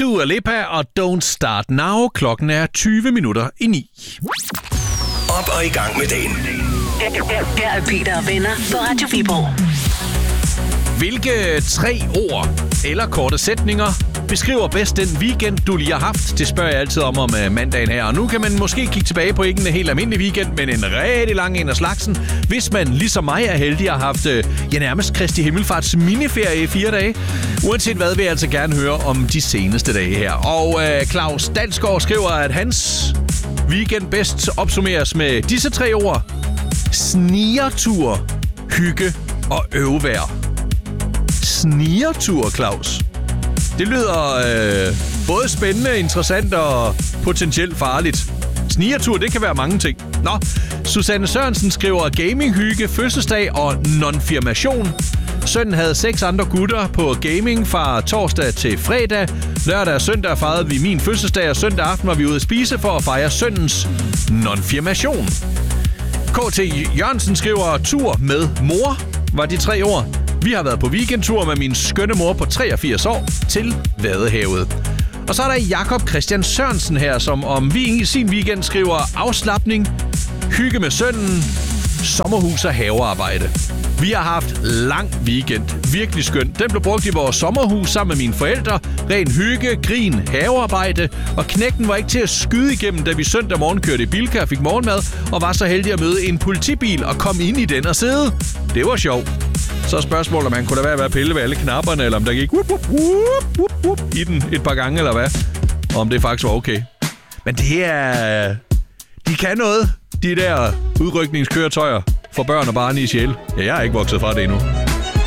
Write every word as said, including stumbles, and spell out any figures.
Dua Lipa og Don't Start Now. Klokken er tyve minutter i ni. Op og i gang med dagen. Her er Peter og venner på Radio Viborg. Hvilke tre ord eller korte sætninger beskriver bedst den weekend, du lige har haft? Det spørger jeg altid om om mandagen her. Og nu kan man måske kigge tilbage på ikke en helt almindelig weekend, men en rigtig lang en af slagsen. Hvis man ligesom mig er heldig og har haft ja, nærmest Kristi Himmelfarts miniferie i fire dage. Uanset hvad vil jeg altså gerne høre om de seneste dage her. Og øh, Claus Dalsgaard skriver, at hans weekend bedst opsummeres med disse tre ord. Snigertur, hygge og øvevejr. Snigertur, Claus. Det lyder øh, både spændende, interessant og potentielt farligt. Snigertur, det kan være mange ting. Nå, Susanne Sørensen skriver gaminghygge, fødselsdag og nonfirmation. Sønnen havde seks andre gutter på gaming fra torsdag til fredag. Lørdag og søndag fejrede vi min fødselsdag, og søndag aften var vi ude at spise for at fejre sønnens nonfirmation. K T Jørgensen skriver tur med mor, var de tre ord. Vi har været på weekendtur med min skønne mor på treogfirs år til Vadehavet. Og så er der Jakob Christian Sørensen her, som om vi i sin weekend skriver afslapning, hygge med sønnen, sommerhus og havearbejde. Vi har haft lang weekend. Virkelig skønt. Den blev brugt i vores sommerhus sammen med mine forældre. Ren hygge, grin, havearbejde. Og knægten var ikke til at skyde igennem, da vi søndag morgen kørte i Bilka og fik morgenmad, og var så heldig at møde en politibil og komme ind i den og sidde. Det var sjovt. Så er spørgsmålet, om man kunne da være ved at pille ved alle knapperne, eller om der gik whoop, whoop, whoop, whoop, i den et par gange, eller hvad. Og om det faktisk var okay. Men det er... De kan noget, de der udrykningskøretøjer for børn og barn i sjæl. Ja, jeg er ikke vokset fra det endnu.